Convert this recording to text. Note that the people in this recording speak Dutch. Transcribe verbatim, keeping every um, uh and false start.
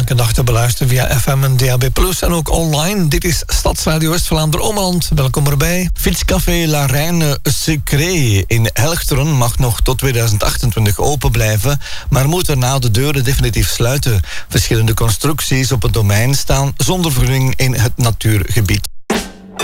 elke dag te beluisteren via F M en D A B plus, en ook online. Dit is Stadsradio West-Vlaanderen-Ommeland. Welkom erbij. Fietscafé La Reine Secret in Helchteren mag nog tot tweeduizend achtentwintig open blijven, maar moet daarna de deuren definitief sluiten. Verschillende constructies op het domein staan zonder vergunning in het natuurgebied.